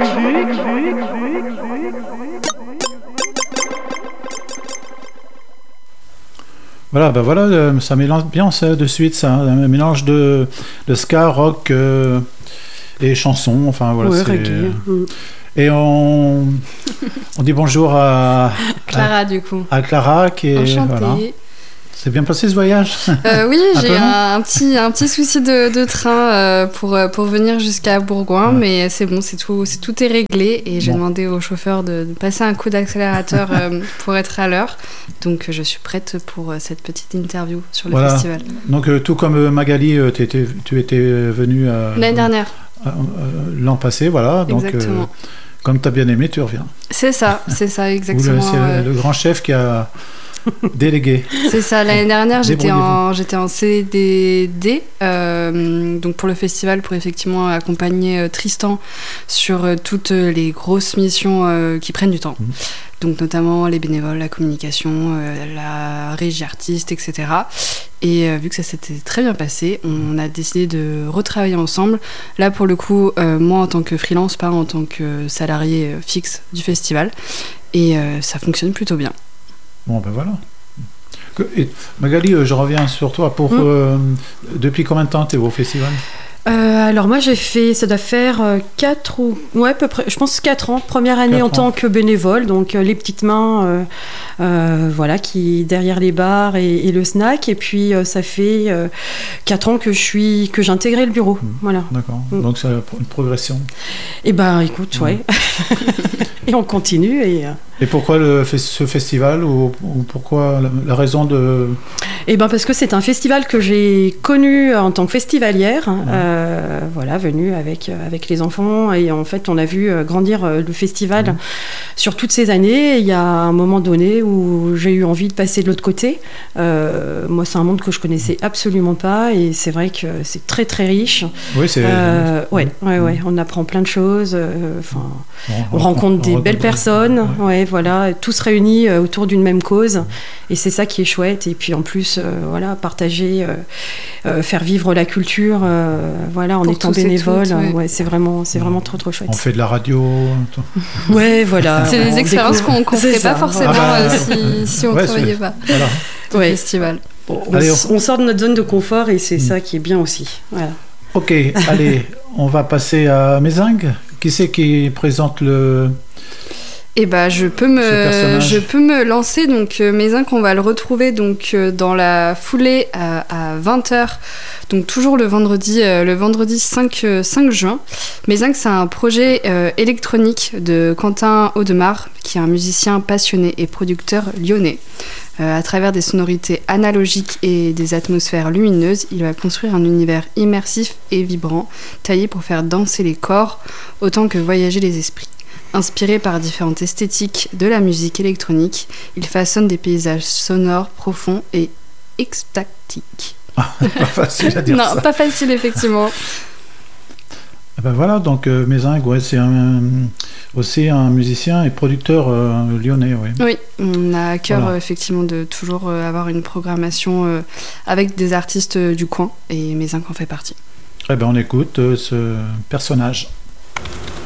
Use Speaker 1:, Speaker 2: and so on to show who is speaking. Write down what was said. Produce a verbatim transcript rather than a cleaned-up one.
Speaker 1: Voilà, ben voilà, ça mélange bien ça, de suite, ça, un mélange de, de ska, rock euh, et chansons, enfin voilà.
Speaker 2: Ouais,
Speaker 1: c'est...
Speaker 2: reggae. Mm.
Speaker 1: Et on, on dit bonjour à
Speaker 3: Clara,
Speaker 1: à,
Speaker 3: du coup.
Speaker 1: À Clara, qui est...
Speaker 3: Enchantée.
Speaker 1: Voilà. C'est bien passé ce voyage?
Speaker 3: euh, Oui,
Speaker 1: un
Speaker 3: j'ai un, un, petit, un petit souci de, de train euh, pour, pour venir jusqu'à Bourgoin, ouais. Mais c'est bon, c'est tout, c'est, tout est réglé et j'ai bon. demandé au chauffeur de, de passer un coup d'accélérateur euh, pour être à l'heure. Donc je suis prête pour cette petite interview sur le
Speaker 1: voilà.
Speaker 3: festival.
Speaker 1: Donc euh, tout comme Magali, euh, t'étais, tu étais venue euh,
Speaker 3: l'année dernière.
Speaker 1: Euh, euh, l'an passé, voilà. Donc,
Speaker 3: exactement.
Speaker 1: Euh, comme tu as bien aimé, tu reviens.
Speaker 3: C'est ça, c'est ça, exactement.
Speaker 1: Le, c'est euh... le, le grand chef qui a... délégué.
Speaker 3: C'est ça, l'année dernière j'étais en, j'étais en C D D euh, donc pour le festival, pour effectivement accompagner euh, Tristan sur euh, toutes les grosses missions euh, qui prennent du temps. Mmh. Donc notamment les bénévoles, la communication, euh, la régie artiste, et cetera. Et euh, vu que ça s'était très bien passé, on a décidé de retravailler ensemble. Là pour le coup, euh, moi en tant que freelance, pas en tant que salarié euh, fixe du festival. Et euh, ça fonctionne plutôt bien.
Speaker 1: Bon, ben voilà. Et Magali, je reviens sur toi. Pour, mmh. euh, depuis combien de temps tu es au festival?
Speaker 2: Euh, alors moi j'ai fait, ça doit faire quatre ou ouais à peu près, je pense quatre ans, première année en ans. Tant que bénévole, donc euh, les petites mains, euh, euh, voilà, qui derrière les bars et, et le snack, et puis euh, ça fait euh, quatre ans que je suis, que j'ai intégré le bureau, mmh. voilà.
Speaker 1: D'accord. Mmh. Donc c'est une progression.
Speaker 2: Et ben bah, écoute, mmh. ouais. Et on continue et. Euh...
Speaker 1: Et pourquoi le, ce festival ou, ou pourquoi la, la raison de...
Speaker 2: Eh ben parce que c'est un festival que j'ai connu en tant que festivalière, ouais. euh, voilà, venue avec, avec les enfants et en fait on a vu grandir le festival mmh. sur toutes ces années. Il y a un moment donné où j'ai eu envie de passer de l'autre côté. Euh, moi c'est un monde que je connaissais absolument pas et c'est vrai que c'est très très riche.
Speaker 1: Oui, c'est...
Speaker 2: Euh, ouais, ouais, ouais, on apprend plein de choses, enfin, euh, on, on rencontre des on belles personnes, ouais. ouais. Voilà, tous réunis euh, autour d'une même cause et c'est ça qui est chouette et puis en plus euh, voilà, partager euh, euh, faire vivre la culture euh, voilà, en Pour étant bénévole toutes, ouais. Ouais, c'est vraiment c'est vraiment trop trop chouette.
Speaker 1: On fait de la radio.
Speaker 2: Ouais, voilà.
Speaker 3: C'est des expériences qu'on qu'on ferait pas forcément ah bah, euh, si, si on
Speaker 1: ouais,
Speaker 3: travaillait pas
Speaker 1: voilà.
Speaker 3: au
Speaker 2: ouais.
Speaker 3: festival.
Speaker 2: Bon, on, allez, on... on sort de notre zone de confort et c'est mmh. ça qui est bien aussi. Voilà.
Speaker 1: Ok, allez, on va passer à Mézingue. Qui c'est qui présente le...
Speaker 3: Eh ben, je peux me, je peux me lancer. Donc, euh, Mézingue, on va le retrouver donc euh, dans la foulée à, à vingt heures. Donc, toujours le vendredi, euh, le vendredi cinq juin. Mézingue, c'est un projet euh, électronique de Quentin Audemars, qui est un musicien passionné et producteur lyonnais. Euh, à travers des sonorités analogiques et des atmosphères lumineuses, il va construire un univers immersif et vibrant, taillé pour faire danser les corps autant que voyager les esprits. Inspiré par différentes esthétiques de la musique électronique, il façonne des paysages sonores, profonds et extatiques.
Speaker 1: Ah, pas facile à dire
Speaker 3: non,
Speaker 1: ça.
Speaker 3: Non, pas facile, effectivement.
Speaker 1: Ah ben voilà, donc euh, Mézingue, ouais, c'est un, aussi un musicien et producteur euh, lyonnais. Ouais.
Speaker 3: Oui, on a à cœur
Speaker 1: voilà.
Speaker 3: euh, effectivement de toujours euh, avoir une programmation euh, avec des artistes euh, du coin, et Mézingue en fait partie.
Speaker 1: Eh ben on écoute euh, ce personnage.